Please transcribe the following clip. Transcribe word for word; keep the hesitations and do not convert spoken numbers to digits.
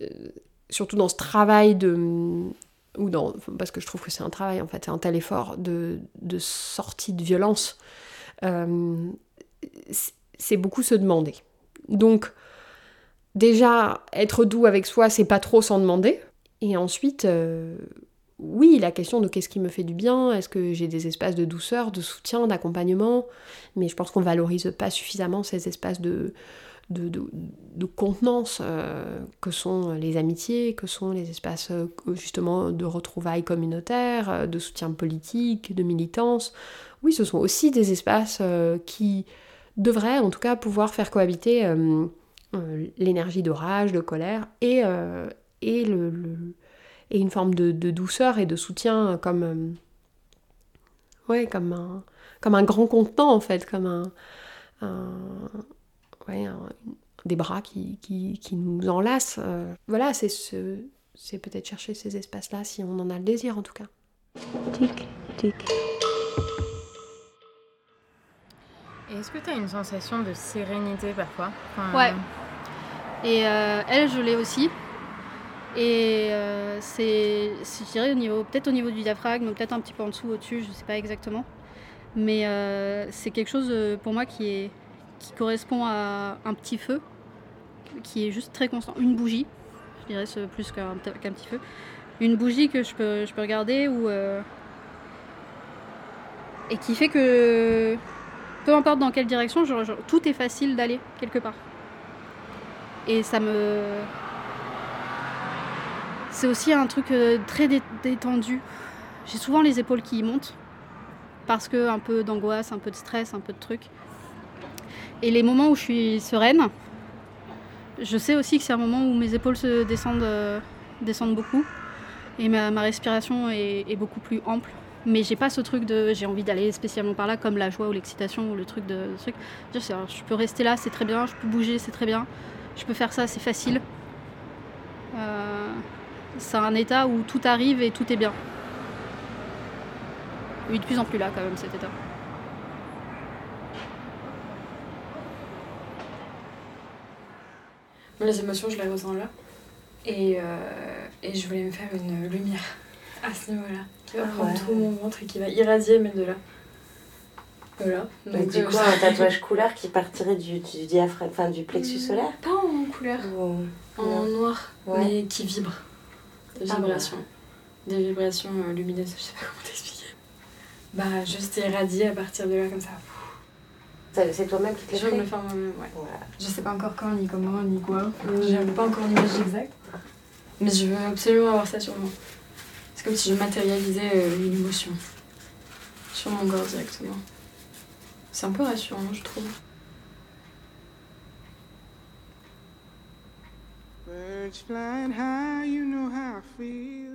surtout dans ce travail de... ou dans, parce que je trouve que c'est un travail, en fait, c'est un tel effort de, de sortie de violence, euh, c'est beaucoup se demander. Donc, déjà, être doux avec soi, c'est pas trop s'en demander. Et ensuite, euh, oui, la question de qu'est-ce qui me fait du bien, est-ce que j'ai des espaces de douceur, de soutien, d'accompagnement, mais je pense qu'on valorise pas suffisamment ces espaces de, de, de, de contenance euh, que sont les amitiés, que sont les espaces euh, justement de retrouvailles communautaires, de soutien politique, de militance. Oui, ce sont aussi des espaces euh, qui devraient en tout cas pouvoir faire cohabiter euh, euh, l'énergie de rage, de colère et, euh, et, le, le, et une forme de, de douceur et de soutien comme, euh, ouais, comme, un, comme un grand contenant en fait, comme un, un, ouais, un, des bras qui, qui, qui nous enlacent. Euh, voilà, c'est, ce, c'est peut-être chercher ces espaces-là si on en a le désir en tout cas. Tic, tic. Et est-ce que tu as une sensation de sérénité parfois ? Enfin, Ouais. Et euh, elle, je l'ai aussi. Et euh, c'est, c'est, je dirais, au niveau, peut-être au niveau du diaphragme, peut-être un petit peu en dessous, au-dessus, je ne sais pas exactement. Mais euh, c'est quelque chose pour moi qui, est, qui correspond à un petit feu, qui est juste très constant. Une bougie, je dirais c'est plus qu'un, qu'un petit feu. Une bougie que je peux, je peux regarder où, euh, et qui fait que peu importe dans quelle direction, genre, genre, tout est facile d'aller quelque part. Et ça me... C'est aussi un truc très détendu. J'ai souvent les épaules qui montent, parce que un peu d'angoisse, un peu de stress, un peu de trucs. Et les moments où je suis sereine, je sais aussi que c'est un moment où mes épaules se descendent, euh, descendent beaucoup. Et ma, ma respiration est, est beaucoup plus ample. Mais j'ai pas ce truc de j'ai envie d'aller spécialement par là, comme la joie ou l'excitation ou le truc de, de truc. Je, je peux rester là, c'est très bien, je peux bouger, c'est très bien. Je peux faire ça, c'est facile. Euh, c'est un état où tout arrive et tout est bien. Oui, de plus en plus là quand même cet état. Les émotions, je les ressens là. Et, euh, et je voulais me faire une lumière à ce niveau-là, qui va prendre ouais. tout mon ventre et qui va irradier, mais de là. Voilà. Donc, du coup, un tatouage couleur qui partirait du, du diaphragme, enfin du plexus solaire ? Pas en couleur, oh. en non. noir, ouais. mais qui vibre. Des vibrations. Ah ouais. Des vibrations euh, lumineuses, je sais pas comment t'expliquer. Bah, juste irradier à partir de là, comme ça. C'est toi-même qui te l'as fait ? Je vais me le faire moi-même, ouais. ouais. Je sais pas encore quand, ni comment, ni quoi. J'ai pas encore l'image exacte. Mais je veux absolument avoir ça sur moi. C'est comme si je matérialisais euh, une émotion. Sur mon corps directement. C'est un peu rassurant, je trouve. Birds flying high, you know how I feel.